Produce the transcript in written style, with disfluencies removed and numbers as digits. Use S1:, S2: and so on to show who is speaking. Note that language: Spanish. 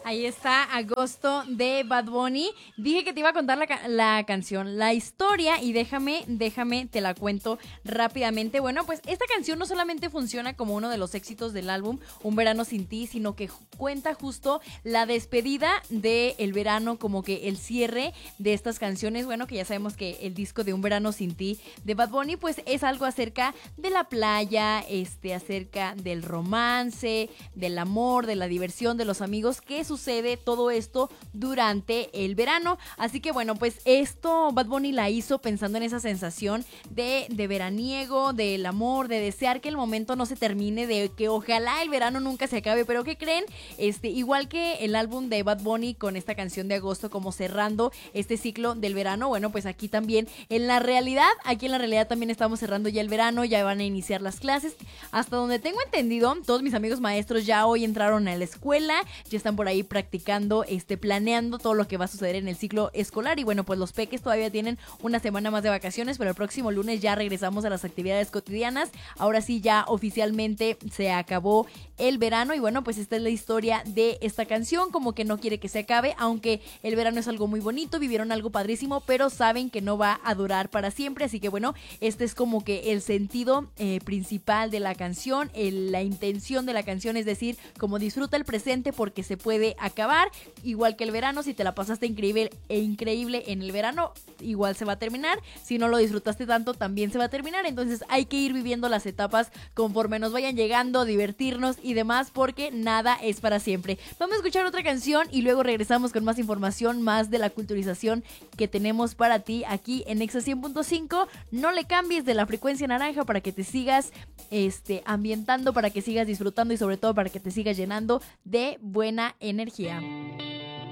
S1: Ahí está, Agosto de Bad Bunny. Dije que te iba a contar la canción, la historia, y déjame, te la cuento rápidamente. Bueno, pues esta canción no solamente funciona como uno de los éxitos del álbum Un Verano Sin Ti, sino que cuenta justo la despedida del verano, como que el cierre de estas canciones. Bueno, que ya sabemos que el disco de Un Verano Sin Ti de Bad Bunny, pues es algo acerca de la playa, acerca del romance, del amor, de la diversión, de los amigos, que sucede todo esto durante el verano. Así que bueno, pues esto Bad Bunny la hizo pensando en esa sensación de veraniego, del amor, de desear que el momento no se termine, de que ojalá el verano nunca se acabe. Pero ¿qué creen? Igual que el álbum de Bad Bunny con esta canción de Agosto como cerrando este ciclo del verano, bueno, pues aquí también aquí en la realidad también estamos cerrando ya el verano, ya van a iniciar las clases. Hasta donde tengo entendido, todos mis amigos maestros ya hoy entraron a la escuela, ya están por ahí practicando, planeando todo lo que va a suceder en el ciclo escolar. Y bueno, pues los peques todavía tienen una semana más de vacaciones, pero el próximo lunes ya regresamos a las actividades cotidianas. Ahora sí, ya oficialmente se acabó el verano. Y bueno, pues esta es la historia de esta canción, como que no quiere que se acabe, aunque el verano es algo muy bonito, vivieron algo padrísimo, pero saben que no va a durar para siempre. Así que bueno, este es como que el sentido principal de la canción, la intención de la canción, es decir, como disfruta el presente porque se puede acabar, igual que el verano. Si te la pasaste increíble en el verano, igual se va a terminar. Si no lo disfrutaste tanto, también se va a terminar. Entonces hay que ir viviendo las etapas conforme nos vayan llegando, divertirnos y demás, porque nada es para siempre. Vamos a escuchar otra canción y luego regresamos con más información, más de la culturización que tenemos para ti aquí en Exa 100.5. No le cambies de la frecuencia naranja para que te sigas ambientando, para que sigas disfrutando y sobre todo para que te sigas llenando de buena energía.